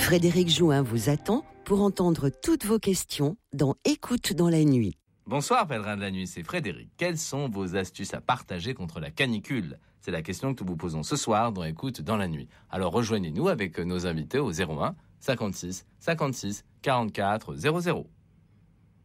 Frédéric Jouin vous attend pour entendre toutes vos questions dans Écoute dans la nuit. Bonsoir pèlerins de la nuit, c'est Frédéric. Quelles sont vos astuces à partager contre la canicule ? C'est la question que nous vous posons ce soir dans Écoute dans la nuit. Alors rejoignez-nous avec nos invités au 01 56 56 44 00.